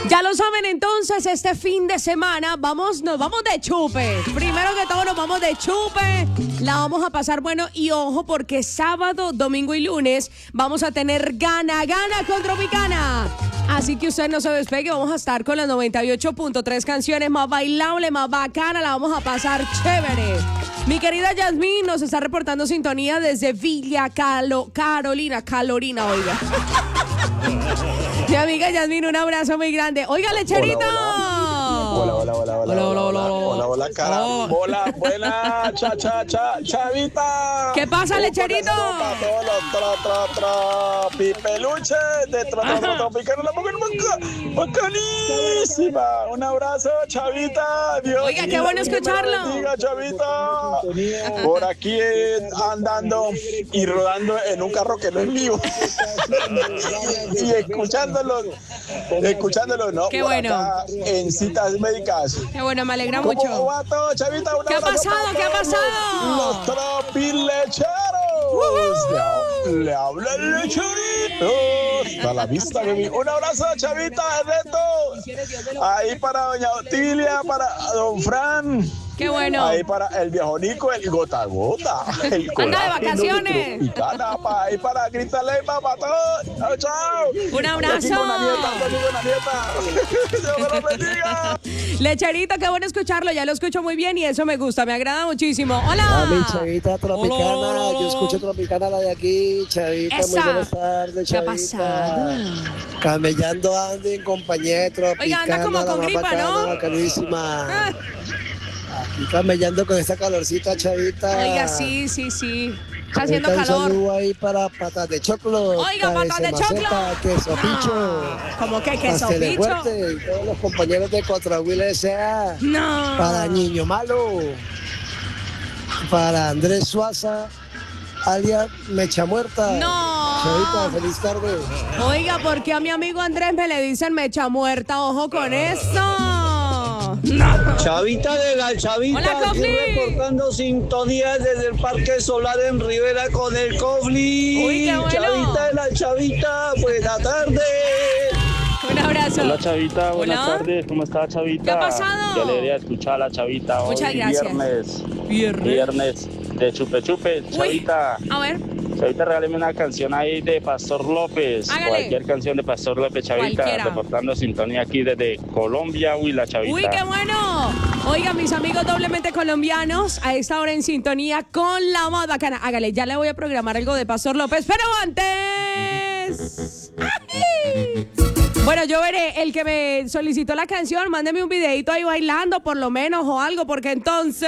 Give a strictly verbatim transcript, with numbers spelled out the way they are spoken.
Ya lo saben, entonces, este fin de semana vamos, nos vamos de chupe. Primero que todo nos vamos de chupe, la vamos a pasar bueno y ojo porque sábado, domingo y lunes vamos a tener gana, gana con Tropicana. Así que usted no se despegue, vamos a estar con las noventa y ocho punto tres canciones más bailables, más bacana, la vamos a pasar chévere. Mi querida Yasmín nos está reportando sintonía desde Villa Calo, Carolina, Calorina, oiga. Mi amiga Yasmín, un abrazo muy grande. Oiga, lecherito. Hola, hola, hola, hola, hola, hola, hola, hola, hola, cara, hola, buena, cha, cha, cha, chavita. ¿Qué pasa, lecherito? Para todos los tra, tra, tra, pipeluches de tra, tra, tra, tropicana, la mujer bacanísima. Un abrazo, chavita. Dios. Oiga, qué bueno escucharlo. Bendiga, chavita. Por aquí andando y rodando en un carro que no es mío. Y escuchándolo, escuchándolo, no. Qué por bueno. acá en citas médicas. Qué bueno, me alegra ¿Cómo mucho. va todo, chavita? Un ¿Qué ha abrazo pasado? para ¿Qué ha todos pasado? Los tropilecheros. Le, le habla el lecherito. Hasta la vista, baby. Un abrazo, chavita, Reto. Ahí para doña Otilia, para don Fran. Qué bueno. Ahí para el viejo Nico, el gota a gota. El Anda de vacaciones. Tropicana, pa, ahí para Grita Leiva, para todos. Chao, chao. Un abrazo. Y aquí con una nieta, con una nieta. Dios me lo bendiga. Lecherito, qué bueno escucharlo. Ya lo escucho muy bien y eso me gusta, me agrada muchísimo. Hola. A mi chavita tropicana, Hola, hola, hola. yo escucho tropicana la de aquí, chavita, Esa. muy buenas tardes, ¿Qué ha chavita. pasado? Camellando ando en compañía de tropicana, Oiga, anda como la con más gripa, bacana, ¿no? bacanísima. Ah, Aquí camellando con esta calorcita, chavita. Oiga, sí, sí, sí. Está haciendo Ahorita un calor. saludo ahí para patas de choclo. Oiga, patas de choclo. Queso picho. No. ¿Cómo que queso Pasteles picho? fuerte, y todos los compañeros de Contrahuila S A. No. Para Niño Malo. Para Andrés Suaza, alias Mecha Muerta. No. Chavita, feliz tarde. Oiga, ¿por qué a mi amigo Andrés me le dicen mecha muerta? Ojo con eso. No. Chavita de la Chavita, Hola, aquí Cofli. reportando sintonía desde el Parque Solar en Rivera con el Cofli. Uy, qué bueno. Chavita de la Chavita, buena tarde. Un abrazo. Hola Chavita, buenas Hola. tardes, ¿cómo está Chavita? ¿Qué ha pasado? Qué alegría escuchar a la Chavita hoy. Muchas gracias. Viernes, Viernes. viernes de chupe chupe. Uy. Chavita, A ver. Chavita, regáleme una canción ahí de Pastor López. Hágale. Cualquier canción de Pastor López, Chavita. Cualquiera. Reportando sintonía aquí desde Colombia, Huila, Chavita. Uy, qué bueno. Oigan, mis amigos doblemente colombianos, a esta hora en sintonía con la más bacana. Hágale, ya le voy a programar algo de Pastor López, pero antes... ¡Ay! Bueno, yo veré, el que me solicitó la canción, mándeme un videito ahí bailando por lo menos o algo, porque entonces...